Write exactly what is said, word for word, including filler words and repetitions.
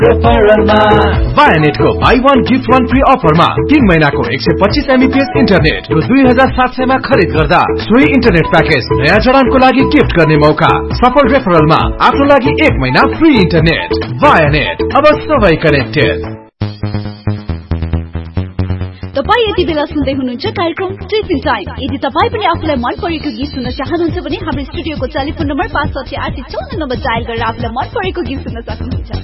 Vianet को buy one gift one free offer मा तीन महीनाको एक सय पच्चीस एमबीपीएस इन्टरनेट र दुई हजार सात सय मा खरिद गर्दा सोही इन्टरनेट प्याकेज नयाँ जडानको लागि गिफ्ट गर्ने मौका। सफल रेफरलमा आफ्नो लागि एक महिना फ्री इन्टरनेट। Vianet, अब सबै कनेक्टेड। तपाई यति बेला सुन्दै हुनुहुन्छ कार्यक्रम टिफिन टाइम। यदि तपाई पनि आफुलाई मन परेको गीत सुन्न चाहनुहुन्छ भने हाम्रो स्टुडियोको टेलिफोन नम्बर पाँच साठी आठ चौध नम्बर डायल गरेर आफुलाई मन परेको गीत सुन्न सक्नुहुन्छ।